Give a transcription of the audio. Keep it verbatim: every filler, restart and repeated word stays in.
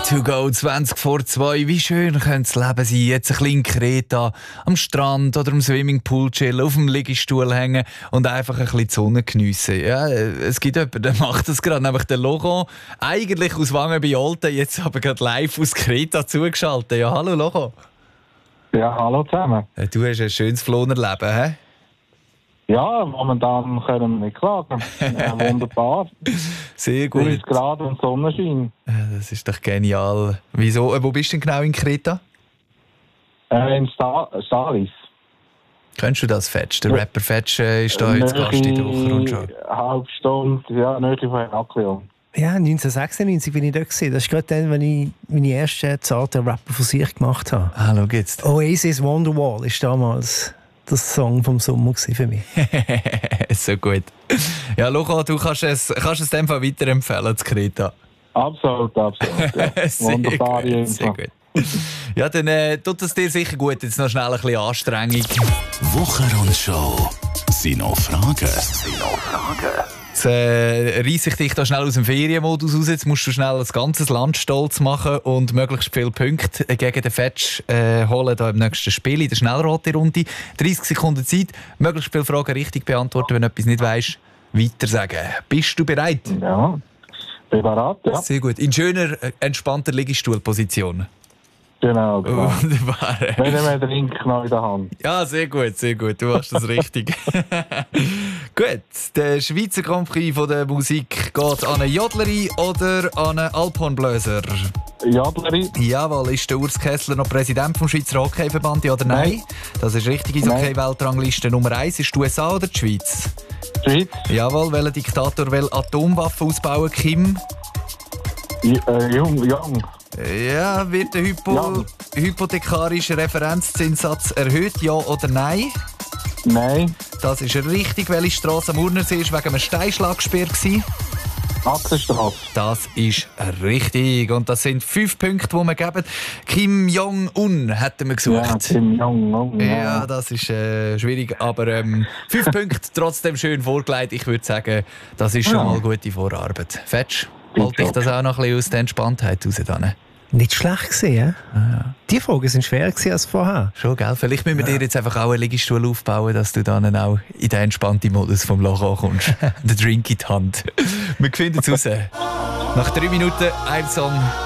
to go, zwanzig vor zwei. Wie schön könnte das Leben sein? Jetzt ein bisschen in Kreta, am Strand oder am Swimmingpool chillen, auf dem Liegestuhl hängen und einfach ein bisschen die Sonne geniessen. Ja, es gibt jemanden, der macht das gerade, nämlich der Logo. Eigentlich aus Wangen bei Olten, jetzt aber gerade live aus Kreta zugeschaltet. Ja, hallo Logo. Ja, hallo zusammen. Du hast ein schönes Floner Leben, hä? Ja, momentan können wir nicht klagen. Ja, wunderbar. Sehr gut. dreißig Grad und Sonnenschein. Das ist doch genial. Wieso? Wo bist du denn genau in Kreta? Äh, in Sta- Stalis. Kennst du das Fetch? Der Rapper Fetch äh, ist da jetzt Gast in der Wochenrundschau. Eine halbe Stunde, ja, nördlich von Heraklion. Ja, neunzehnhundertsechsundneunzig bin ich dort gewesen. Das ist gerade dann, wenn ich meine ersten zarten Rapper von sich gemacht habe. Ah, schau jetzt. Oasis Wonderwall ist damals das Song vom Sommer für mich. So gut. Ja, Loco, du kannst es, kannst es in dem Fall weiterempfehlen, zu Kreta. Absolut, absolut. Ja. Sehr Wunderbare gut, Info. sehr gut. Ja, dann äh, tut es dir sicher gut. Jetzt noch schnell ein bisschen Anstrengung. Wochenrundschau. Sind noch Fragen? Sind noch Fragen? Jetzt äh, reisse ich dich da schnell aus dem Ferienmodus raus. Jetzt musst du schnell das ganze Land stolz machen und möglichst viele Punkte gegen den Fetch äh, holen da im nächsten Spiel in der Schnellrate-Runde. dreißig Sekunden Zeit, möglichst viele Fragen richtig beantworten. Wenn du etwas nicht weisst, weiter sagen. Bist du bereit? Ja, bin bereit, ja. Sehr gut. In schöner, entspannter Liegestuhlposition. Genau, genau. Wunderbar. Wenn ich mir Drink noch in der Hand. Ja, sehr gut, sehr gut. Du machst das richtig. Gut, der Schweizer Grand Prix von der Musik geht an eine Jodlerin oder an einen Alphornblöser? Jodlerin. Jawohl, ist der Urs Kessler noch Präsident vom Schweizer Hockeyverband, ja oder nein? Nein. Das ist richtig. Eishockey-Weltrangliste Nummer eins. Ist die U S A oder die Schweiz? Schweiz. Jawohl, welcher Diktator will Atomwaffen ausbauen? Kim? J- äh, Jung, Jung. Ja, wird der Hypo Ja. hypothekarische Referenzzinssatz erhöht, ja oder nein? Nein. Das ist richtig. Welche Strasse am Urnersee war wegen einem Steinschlag gesperrt? Achsenstrasse. Das ist richtig. Und das sind fünf Punkte, die wir geben. Kim Jong-un hätten wir Ja, gesucht. Kim Jong, Jong. Ja, das ist äh, schwierig, aber ähm, fünf Punkte trotzdem schön vorgelegt. Ich würde sagen, das ist schon Ja. mal gute Vorarbeit. Fetsch, wollte ich das auch noch ein bisschen aus der Entspanntheit raus? Dann? Nicht schlecht gewesen, ja? Die Fragen sind schwerer gewesen als vorher. Schon, gell? Vielleicht müssen wir dir jetzt einfach auch einen Liegestuhl aufbauen, dass du dann auch in den entspannten Modus vom Logo kommst. Den Drink in die Hand. Wir finden es raus. Nach drei Minuten ein Song.